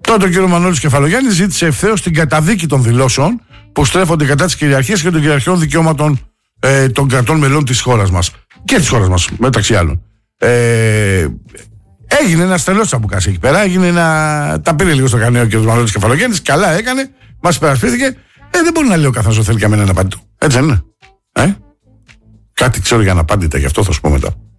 Τότε ο κ. Μανώλης Κεφαλογιάννης ζήτησε ευθέως την καταδίκη των δηλώσεων που στρέφονται κατά της κυριαρχίας και των κυριαρχικών δικαιώματων των κρατών μελών της χώρας μας. Και της χώρας μας, μεταξύ άλλων. Έγινε ένα τρελός τσαμπουκάς εκεί πέρα. Τα πήρε λίγο στο κανέο ο κ. Μανώλης Κεφαλογιάννης. Καλά έκανε, μας υπερασπίστηκε. Δεν μπορεί να λέει ο καθένας ότι θέλει καμένα αναπάντητο. Έτσι δεν είναι. Κάτι ξέρω για αναπάντητα, γι' αυτό θα σου πω μετά.